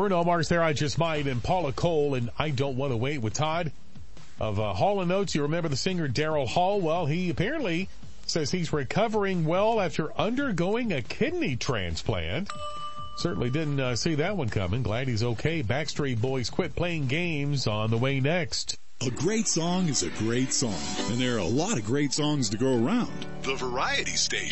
Bruno Mars there, I Just Might, and Paula Cole, and I Don't Want to Wait with Todd of Hall & Oates. You remember the singer Daryl Hall? Well, he apparently says he's recovering well after undergoing a kidney transplant. Certainly didn't see that one coming. Glad he's okay. Backstreet Boys Quit Playing Games on the way next. A great song is a great song, and there are a lot of great songs to go around. The Variety Station.